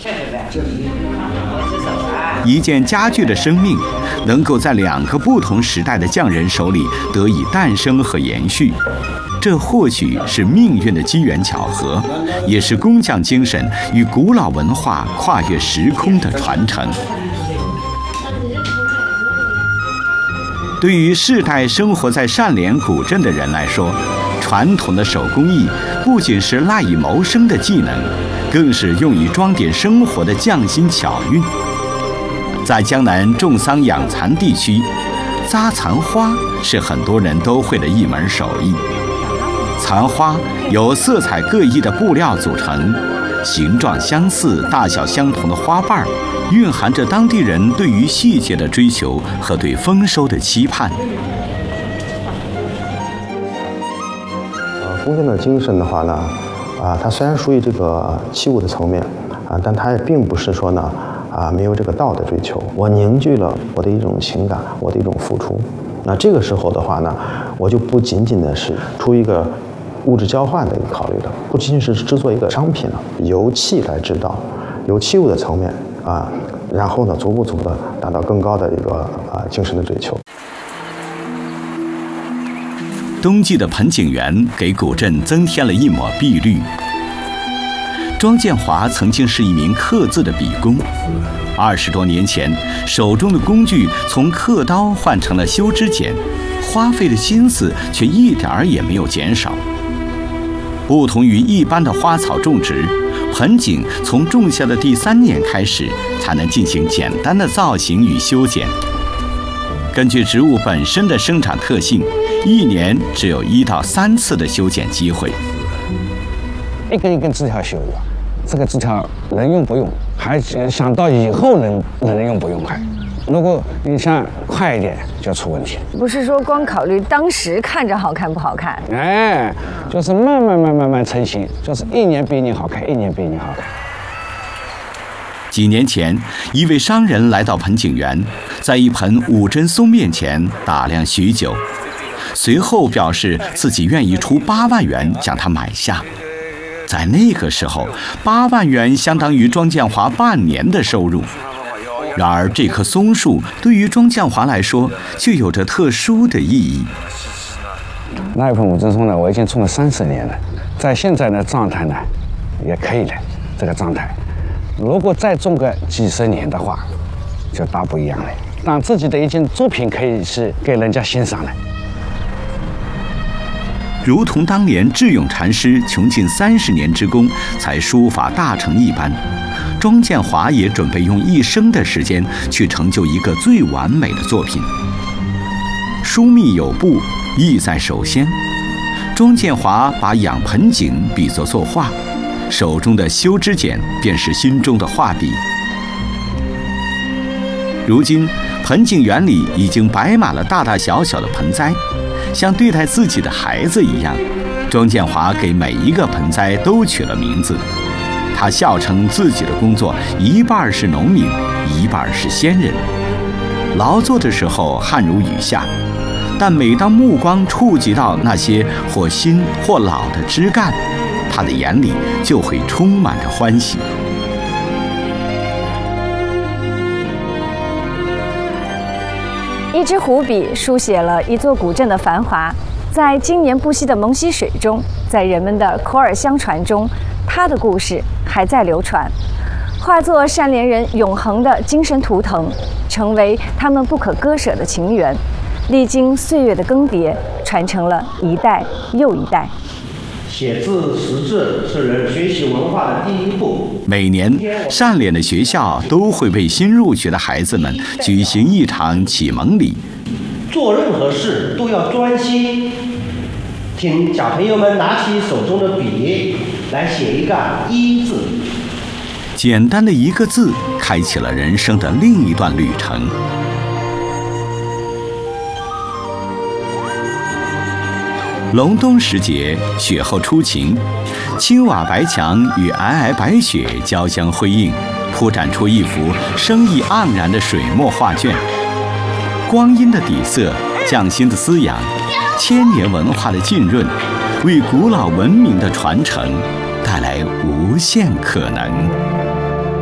一件家具的生命，能够在2个不同时代的匠人手里得以诞生和延续，这或许是命运的机缘巧合，也是工匠精神与古老文化跨越时空的传承。对于世代生活在单连古镇的人来说，传统的手工艺不仅是赖以谋生的技能，更是用以装点生活的匠心巧运。在江南种桑养蚕地区，扎蚕花是很多人都会的一门手艺。蚕花由色彩各异的布料组成，形状相似、大小相同的花瓣蕴含着当地人对于细节的追求和对丰收的期盼。 工匠的精神的话呢，它虽然属于这个器物的层面但它也并不是说呢没有这个道的追求。我凝聚了我的一种情感，我的一种付出。那这个时候的话呢，我就不仅仅的是出于一个物质交换的一个考虑了，不仅仅是制作一个商品了，由器来制造，由器物的层面然后呢，逐步的达到更高的一个精神的追求。 冬季的盆景园给古镇增添了一抹碧绿。庄建华曾经是一名刻字的笔工，20多年前，手中的工具从刻刀换成了修枝剪，花费的心思却一点儿也没有减少。不同于一般的花草种植，盆景从种下的第3年开始，才能进行简单的造型与修剪。根据植物本身的生长特性，1年只有1到3次的修剪机会。 一根一根枝条修的，这个枝条能用不用，还想到以后能用不用快。如果你想快一点，就出问题。 不是说光考虑当时看着好看不好看， 就是慢慢成型，就是1年比1年好看，1年比1年好看。 几年前，一位商人来到盆景园，在一盆5针松面前打量许久，随后表示自己愿意出8万元将它买下。在那个时候，8万元相当于庄建华半年的收入。然而，这棵松树对于庄建华来说，却有着特殊的意义。 那一盆5针松呢，我已经种了30年了，在现在的状态呢，也可以了。这个状态，如果再种个几10年的话，就大不一样了。让自己的一件作品可以是给人家欣赏的。 如同当年智勇禅师穷尽30年之功才书法大成一般，庄建华也准备用一生的时间去成就一个最完美的作品。疏密有步，意在首先。庄建华把养盆景比作作画，手中的修枝剪便是心中的画笔。如今，盆景园里已经摆满了大大小小的盆栽，像对待自己的孩子一样，庄建华给每一个盆栽都取了名字。他笑称自己的工作一半是农民，一半是仙人。劳作的时候汗如雨下，但每当目光触及到那些或新或老的枝干，他的眼里就会充满着欢喜。 一支湖笔书写了一座古镇的繁华，在经年不息的蒙溪水中，在人们的口耳相传中，他的故事还在流传，化作单连人永恒的精神图腾，成为他们不可割舍的情缘，历经岁月的更迭，传承了一代又一代。 写字识字是人学习文化的第一步。 每年，单连的学校都会为新入学的孩子们举行一场启蒙礼。 做任何事都要专心，请小朋友们拿起手中的笔来写一个“一”字。 简单的一个字，开启了人生的另一段旅程。隆冬时节，雪后初晴，青瓦白墙与皑皑白雪交相辉映，铺展出一幅生意盎然的水墨画卷。光阴的底色，匠心的滋养，千年文化的浸润，为古老文明的传承带来无限可能。